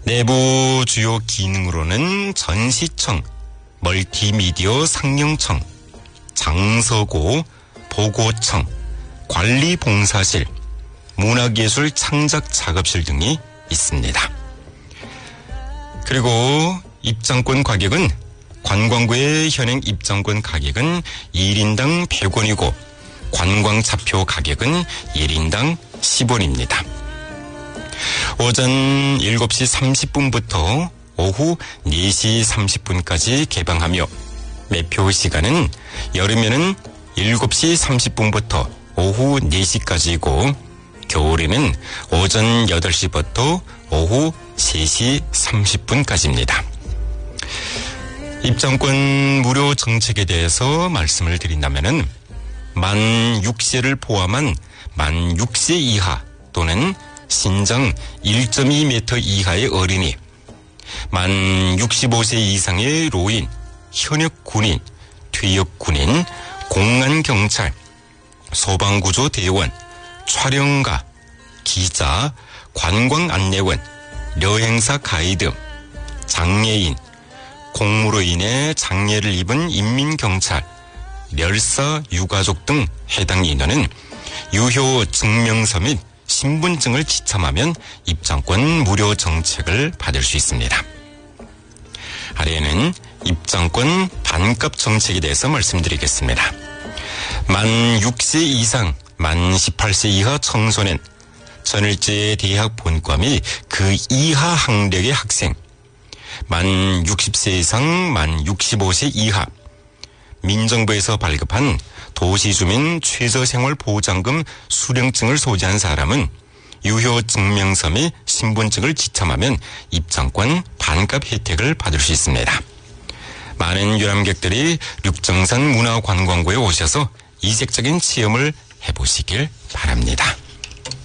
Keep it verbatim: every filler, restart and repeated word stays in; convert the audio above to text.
내부 주요 기능으로는 전시청, 멀티미디어 상영청, 장서고, 보고청, 관리봉사실, 문화예술 창작 작업실 등이 있습니다. 그리고 입장권 가격은 관광부의 현행 입장권 가격은 일 인당 백 원이고 관광차표 가격은 일 인당 십 원입니다. 오전 일곱 시 삼십 분부터 오후 네 시 삼십 분까지 개방하며 매표 시간은 여름에는 일곱 시 삼십 분부터 오후 네 시까지이고 겨울에는 오전 여덟 시부터 오후 세 시 삼십 분까지입니다. 입장권 무료 정책에 대해서 말씀을 드린다면은 만 육 세를 포함한 만 육 세 이하 또는 신장 일 점 이 미터 이하의 어린이, 만 육십오 세 이상의 노인, 현역 군인, 퇴역 군인, 공안경찰, 소방구조대원, 촬영가, 기자, 관광안내원, 여행사 가이드, 장애인, 공무로 인해 장애를 입은 인민경찰, 멸사 유가족 등 해당 인원은 유효 증명서 및 신분증을 지참하면 입장권 무료 정책을 받을 수 있습니다. 아래에는 입장권 반값 정책에 대해서 말씀드리겠습니다. 만 육 세 이상, 만 십팔 세 이하 청소년, 전일제 대학 본과 및 그 이하 학력의 학생, 만 육십 세 이상, 만 육십오 세 이하, 민정부에서 발급한 도시주민 최저생활보장금 수령증을 소지한 사람은 유효 증명서 및 신분증을 지참하면 입장권 반값 혜택을 받을 수 있습니다. 많은 유람객들이 륙정산 문화관광구에 오셔서 이색적인 체험을 해보시길 바랍니다.